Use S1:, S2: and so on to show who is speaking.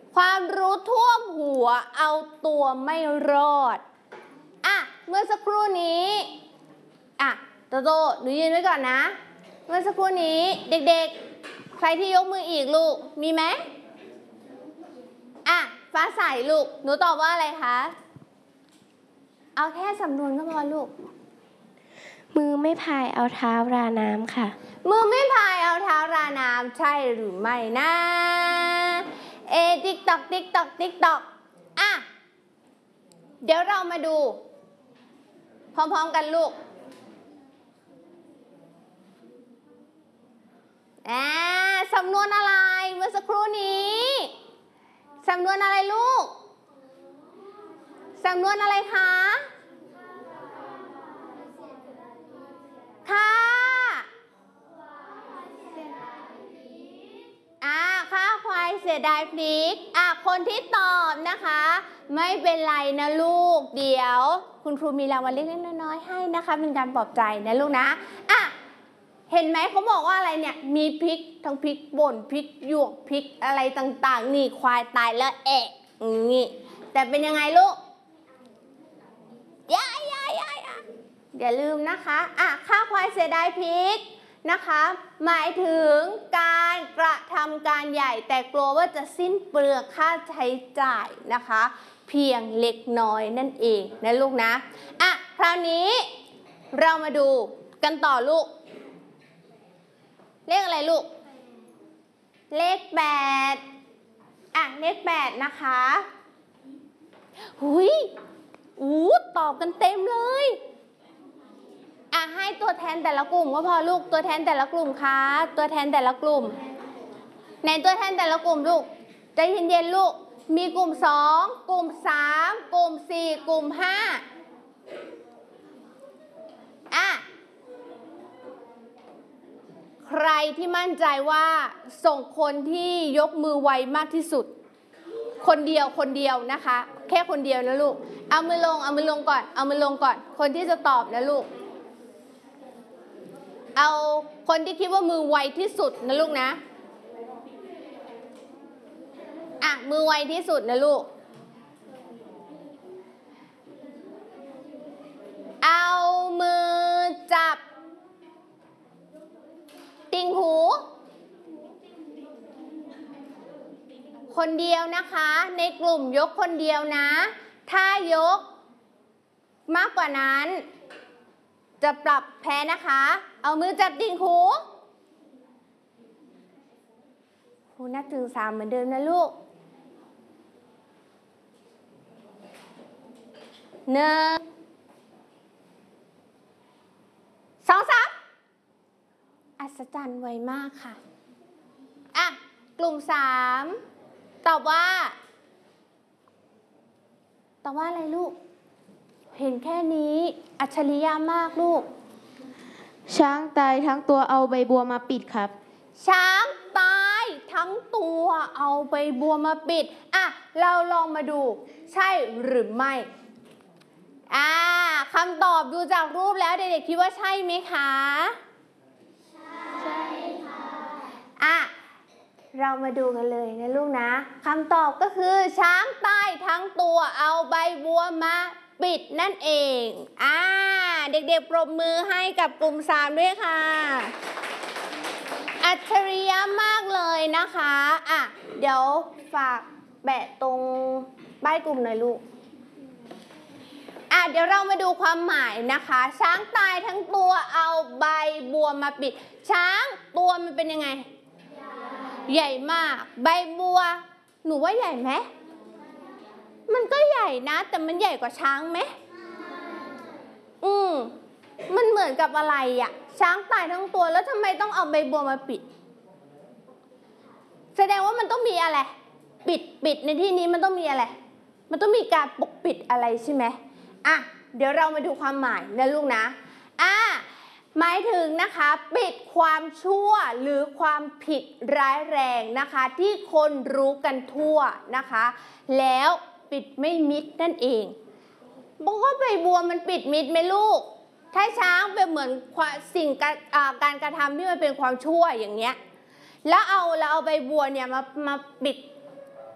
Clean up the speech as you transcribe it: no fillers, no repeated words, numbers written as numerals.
S1: ความรู้ท่วมหัวเอาตัวไม่รอดเมื่อสักครู่นี้โตโตหนูยืนไว้ก่อนนะเมื่อสักครู่นี้เด็กๆใครที่ยกมืออีกลูกมีไหมฟ้าใสลูกหนูตอบว่าอะไรคะเอาแค่สำนวนก็พอลูก
S2: มือไม่พายเอาเท้าราน้ำค่ะ
S1: มือไม่พายเอาเท้าราน้ำใช่หรือไม่นะติ๊กตอกติ๊กตอกติ๊กตอกเดี๋ยวเรามาดูพร้อมๆกันลูกสำนวนอะไรเมื่อสักครู่นี้สำนวนอะไรลูกสำนวนอะไรคะค่ะค่าควายเสียดายพริกคนที่ตอบนะคะไม่เป็นไรนะลูกเดี๋ยวคุณครูมีรางวัลเล็กๆน้อยๆให้นะคะเป็นการปลอบใจนะลูกนะเห็นไหมเขาบอกว่าอะไรเนี่ยมีพริกทั้งพริกป่นพริกหยวกพริกอะไรต่างๆนี่ควายตายแล้วนี่แต่เป็นยังไงลูกอย่าลืมนะคะค่าควายเสียดายพริกนะคะหมายถึงการกระทำการใหญ่แต่กลัวว่าจะสิ้นเปลืองค่าใช้จ่ายนะคะเพียงเล็กน้อยนั่นเองนะลูกนะคราวนี้เรามาดูกันต่อลูกเลขอะไรลูกเลข8เลข8นะคะตอบกันเต็มเลยให้ตัวแทนแต่ละกลุ่มก็พอลูกตัวแทนแต่ละกลุ่มค่ะตัวแทนแต่ละกลุ่มในตัวแทนแต่ละกลุ่มลูกใจเย็นๆลูกมีกลุ่ม2กลุ่ม3กลุ่ม4กลุ่ม5ใครที่มั่นใจว่าส่งคนที่ยกมือไวมากที่สุดคนเดียวนะคะแค่คนเดียวนะลูกเอามือลงก่อนคนที่จะตอบนะลูกเอาคนที่คิดว่ามือไวที่สุดนะลูกนะมือไวที่สุดนะลูกเอามือจับติ่งหูคนเดียวนะคะในกลุ่มยกคนเดียวนะถ้ายกมากกว่านั้นจะปรับแพ้นะคะเอามือจับติ่งหูครูนับถึง3เหมือนเดิมนะลูก1 2 3อัศจรรย์ไวมากค่ะกลุ่ม3ตอบว่าอะไรลูกเห็นแค่นี้อัจฉริยะมากลูก
S2: ช้างตายทั้งตัวเอาใบบัวมาปิดครับ
S1: ช้างตายทั้งตัวเอาใบบัวมาปิดเราลองมาดูใช่หรือไม่คำตอบดูจากรูปแล้วเด็กๆคิดว่าใช่ไหมคะใช่ค่ะเรามาดูกันเลยนะลูกนะคำตอบก็คือช้างตายทั้งตัวเอาใบบัวมาปิดนั่นเองเด็กๆปรบมือให้กับกลุ่ม3ด้วยค่ะอัจฉริยะมากเลยนะคะเดี๋ยวฝากแปะตรงป้ายกลุ่มหน่อยลูกเดี๋ยวเรามาดูความหมายนะคะช้างตายทั้งตัวเอาใบบัวมาปิดช้างตัวมันเป็นยังไงใหญ่มากใบบัวหนูว่าใหญ่ไหมมันก็ใหญ่นะแต่มันใหญ่กว่าช้างไหมมันเหมือนกับอะไรช้างตายทั้งตัวแล้วทำไมต้องเอาใบบัวมาปิดแสดงว่ามันต้องมีอะไรปิดในที่นี้มันต้องมีอะไรมันต้องมีการปกปิดอะไรใช่ไหมเดี๋ยวเรามาดูความหมายนะลูกนะหมายถึงนะคะปิดความชั่วหรือความผิดร้ายแรงนะคะที่คนรู้กันทั่วนะคะแล้วปิดไม่มิดนั่นเองบอกว่าใบบัวมันปิดมิดไหมลูกถ้าช้างเป็นเหมือนการกระทำที่มันเป็นความชั่วอย่างเงี้ยแล้วเอาใบบัวเนี่ยมาปิด